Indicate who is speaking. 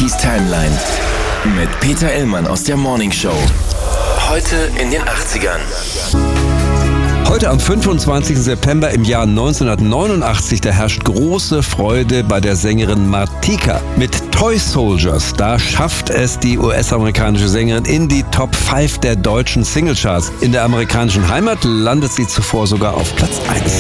Speaker 1: 80s Timeline mit Peter Illmann aus der Morning Show. Heute in den 80ern.
Speaker 2: Heute am 25. September im Jahr 1989, da herrscht große Freude bei der Sängerin Martika. Mit Toy Soldiers, da schafft es die US-amerikanische Sängerin in die Top 5 der deutschen Singlecharts. In der amerikanischen Heimat landet sie zuvor sogar auf Platz 1.